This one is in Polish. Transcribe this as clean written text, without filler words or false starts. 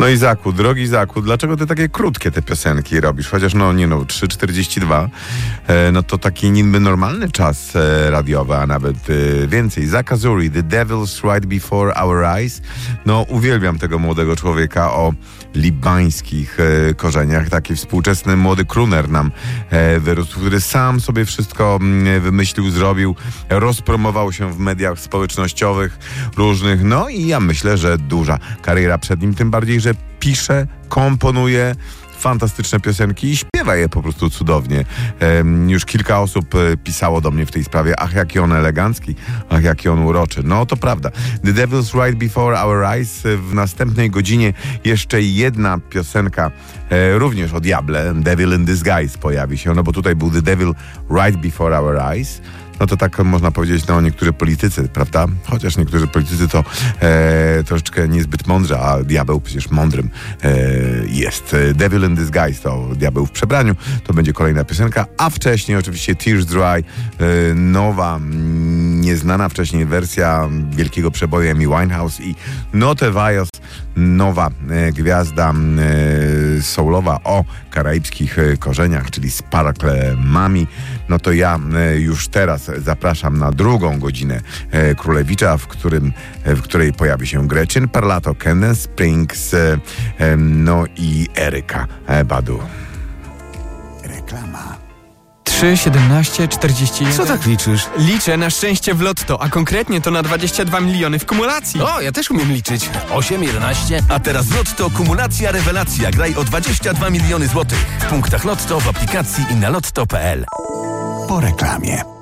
No Izaku, drogi Izaku, dlaczego ty takie krótkie te piosenki robisz? Chociaż 3:42, no to taki niby normalny czas radiowy, a nawet więcej. Zack Azuri, The Devil's Right Before Our Eyes. No uwielbiam tego młodego człowieka o libańskich korzeniach. Taki współczesny młody crooner nam wyrósł, który sam sobie wszystko wymyślił, zrobił, rozpromował się w mediach społecznościowych różnych. No i ja myślę, że duża kariera przed nim, tym bardziej, że pisze, komponuje fantastyczne piosenki i śpiewa je po prostu cudownie. Już kilka osób pisało do mnie w tej sprawie. Ach, jaki on elegancki, ach, jaki on uroczy. No, to prawda. The Devil's Right Before Our Eyes. W następnej godzinie jeszcze jedna piosenka, również o diable. Devil in Disguise pojawi się, no bo tutaj był The Devil Right Before Our Eyes. No to tak można powiedzieć, no niektórzy politycy, prawda? Chociaż niektórzy politycy to troszeczkę niezbyt mądrzy, a diabeł przecież mądrym jest. Devil in Disguise to diabeł w przebraniu, to będzie kolejna piosenka, a wcześniej oczywiście Tears Dry, nowa, nieznana wcześniej wersja wielkiego przeboju Amy Winehouse i Note Vayos, nowa gwiazda soulowa o karaibskich korzeniach, czyli Sparkle Mami. No to ja już teraz zapraszam na drugą godzinę Królewicza, w której pojawi się Gretchen Parlato, Candace Springs, no i Eryka Badu. Reklama. 3, 17, 41. Co tak liczysz? Liczę na szczęście w lotto, a konkretnie to na 22 miliony w kumulacji. O, ja też umiem liczyć. 8, 11. A teraz Lotto kumulacja rewelacja. Graj o 22 miliony złotych. W punktach Lotto, w aplikacji i na lotto.pl. Po reklamie.